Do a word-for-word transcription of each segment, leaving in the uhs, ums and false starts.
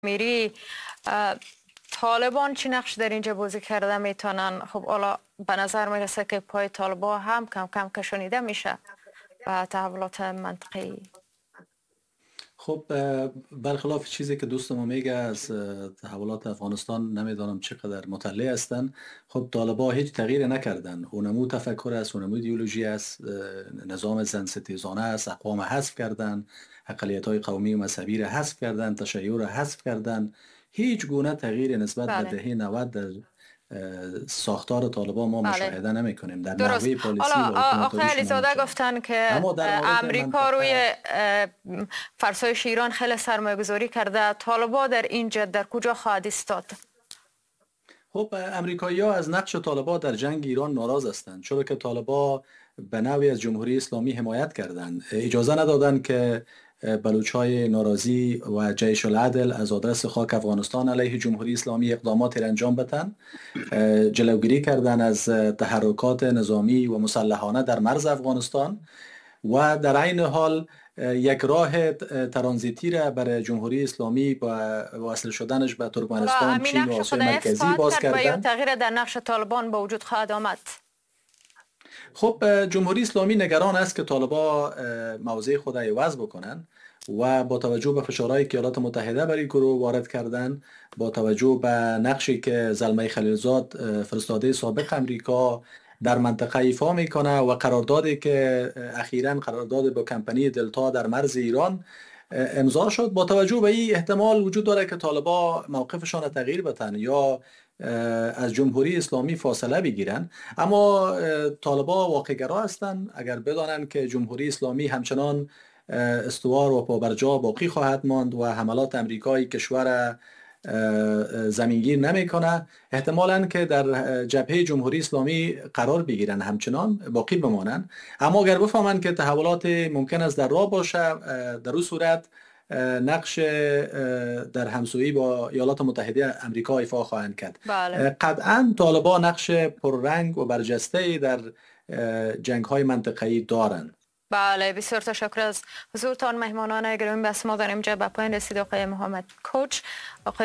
میری طالبان چی نقش در اینجا بازی کرده میتونن؟ خب حالا به نظر میرسه که پای طالبان هم کم کم کشانیده میشه به تحولات منطقه‌ای. خب برخلاف چیزی که دوست ما میگه از تحولات افغانستان نمیدانم چقدر مطلع هستن. خب طالبان هیچ تغییر نکردن. اونمو تفکر است، اونمو ایدئولوژی است، نظام زن ستیزانه است، اقوام حذف کردن، اقلیت های قومی و مذهبی را حذف کردن، تشیع را حذف کردن. هیچ گونه تغییر نسبت به بله. دهه نود در ساختار طالبان ما بله. مشاهده نمی کنیم در درست. نحوه پالیسی و آقای علیزاده گفتن که امریکا روی فرسایش ایران خیلی سرمایه گذاری کرده. طالبان در اینجا در کجا خواهد ایستاد؟ خب امریکایی ها از نقش طالبان در جنگ ایران ناراض هستند، چرا که طالبان به نوعی از جمهوری اسلامی حمایت کردند. اجازه ندادند که بلوچ های ناراضی و جیش العدل از آدرس خاک افغانستان علیه جمهوری اسلامی اقدامات را انجام بدن. جلوگیری کردن از تحرکات نظامی و مسلحانه در مرز افغانستان و در عین حال یک راه ترانزیتی را برای جمهوری اسلامی با وصل شدنش به ترکمنستان، چین و آسیای مرکزی باز کردن. تغییر در نقش طالبان به وجود خواهد آمد. خب جمهوری اسلامی نگران است که طالبان موضع خود را عوض بکنن و با توجه به فشارهایی که ایالات متحده بر این گروه وارد کردن، با توجه به نقشی که زلمه خلیلزاد فرستاده سابق امریکا در منطقه ایفا میکنه و قراردادی که اخیراً قرارداد با کمپانی دلتا در مرز ایران امضا شد، با توجه به این احتمال وجود داره که طالبان موقفشان تغییر بدن یا از جمهوری اسلامی فاصله بگیرن. اما طالبان واقع‌گرا هستند. اگر بدانند که جمهوری اسلامی همچنان استوار و پابرجا باقی خواهد ماند و حملات امریکایی کشور زمینگیر نمیکنه، احتمالاً که در جبهه جمهوری اسلامی قرار بگیرن، همچنان باقی بمانند. اما اگر بفهمن که تحولات ممکن است در راه باشه، در اون صورت نقش در همسویی با ایالات متحده امریکا ایفا خواهند کرد. بله. قطعاً طالبان نقش پررنگ و برجسته در جنگ‌های منطقه‌ای دارند. بله، بسیار تشکر از حضورتان مهمانان گرامی. بس ما داریم اینجا به پایان رسید. آقای محمد کوچ، آقای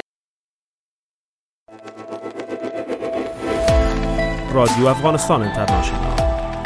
رادیو افغانستان اینترنشنال.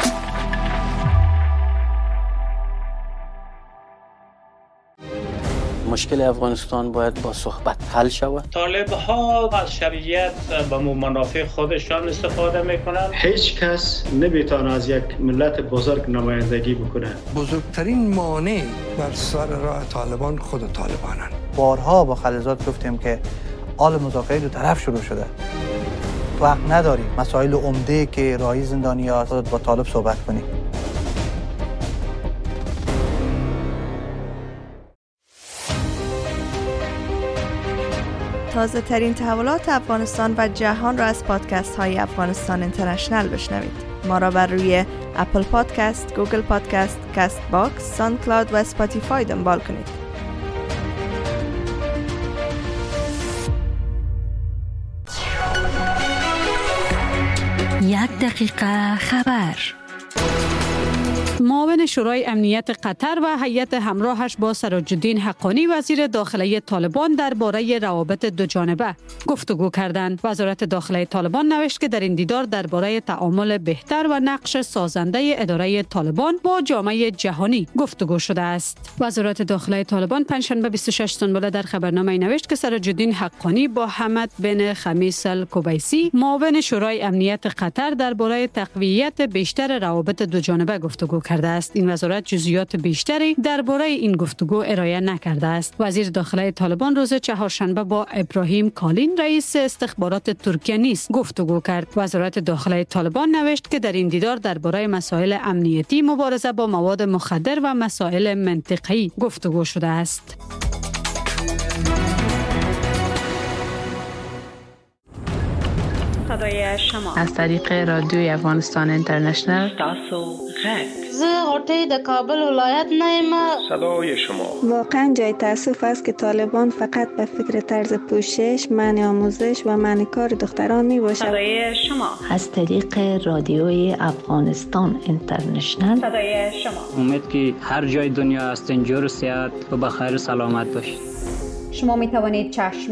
مشکل افغانستان باید با صحبت حل شود. طالب ها از شرعیت به منافع خودشان استفاده میکنند. هیچ کس نمیتونه از یک ملت بزرگ نمایندگی بکنه. بزرگترین مانع بر سر راه طالبان خود طالبانن. بارها با خلیلزاد گفتیم که آل مذاکره دو طرف شروع شده. وقت نداریم مسائل عمده که راهی زندانی‌ها با طالب صحبت کنیم. تازه ترین تحولات افغانستان و جهان را از پادکست های افغانستان اینترنشنل بشنوید. ما را بر روی اپل پادکست، گوگل پادکست، کست باکس، ساوند کلاود و اسپاتیفای دنبال کنید. یک دقیقه خبر. معاون شورای امنیت قطر و هیئت همراهش با سراج الدین حقانی وزیر داخلی طالبان درباره روابط دوجانبه گفتگو کردند. وزارت داخلی طالبان نوشت که در این دیدار درباره تعامل بهتر و نقش سازنده اداره طالبان با جامعه جهانی گفتگو شده است. وزارت داخلی طالبان پنجشنبه بیست و شش سنبله در خبرنامه نوشت که سراج الدین حقانی با حمد بن خمیس الکوبیسی معاون شورای امنیت قطر درباره تقویت بیشتر روابط دوجانبه گفتگو کرده است. این وزارت جزئیات بیشتری درباره این گفتگو ارائه نکرده است. وزیر داخلی طالبان روز چهارشنبه با ابراهیم کالین رئیس استخبارات ترکیه نیز گفتگو کرد. وزارت داخلی طالبان نوشت که در این دیدار درباره مسائل امنیتی، مبارزه با مواد مخدر و مسائل منطقه‌ای گفتگو شده است. صدای شما از طریق رادیوی افغانستان اینترنشنل. تاسو غږ زه غوټۍ د کابل ولایت نه یم. صدای شما. واقعا جای تاسف است که طالبان فقط به فکر طرز پوشش، منع آموزش و منع کار دختران می باشد. صدای شما از طریق رادیوی افغانستان اینترنشنل. صدای شما. امید که هر جای دنیا هستین جور و صحت و بخیر و سلامت باشید. شما می توانید چشم